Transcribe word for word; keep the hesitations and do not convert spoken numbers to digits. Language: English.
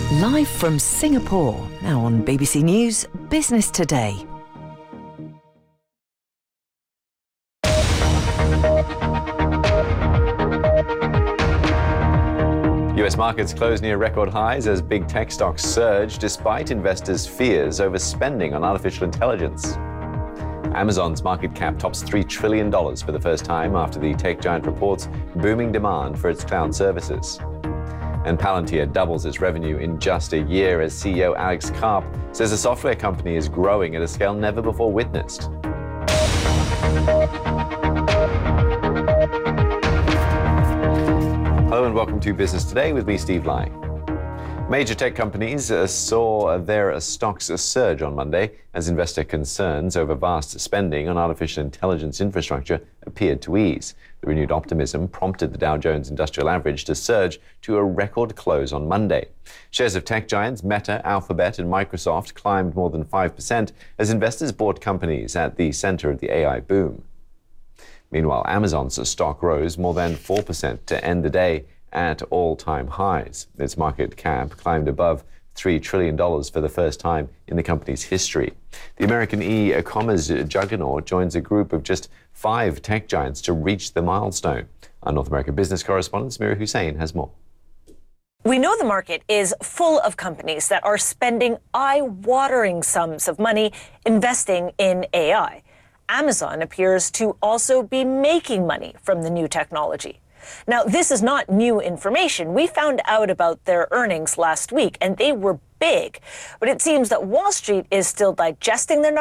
Live from Singapore, now on B B C News Business Today. U S markets closed near record highs as big tech stocks surge despite investors' fears over spending on artificial intelligence. Amazon's market cap tops three trillion dollars for the first time after the tech giant reports booming demand for its cloud services. And Palantir doubles its revenue in just a year as C E O Alex Karp says the software company is growing at a scale never before witnessed. Hello and welcome to Business Today with me, Steve Lai. Major tech companies uh, saw their uh, stocks surge on Monday as investor concerns over vast spending on artificial intelligence infrastructure appeared to ease. The renewed optimism prompted the Dow Jones Industrial Average to surge to a record close on Monday. Shares of tech giants Meta, Alphabet, and Microsoft climbed more than five percent as investors bought companies at the center of the A I boom. Meanwhile, Amazon's stock rose more than four percent to end the day at all-time highs. Its market cap climbed above three trillion dollars for the first time in the company's history. The American e-commerce juggernaut joins a group of just five tech giants to reach the milestone. Our North American business correspondent, Samira Hussain, has more. We know the market is full of companies that are spending eye-watering sums of money investing in A I. Amazon appears to also be making money from the new technology. Now, this is not new information. We found out about their earnings last week, and they were big. But it seems that Wall Street is still digesting their numbers.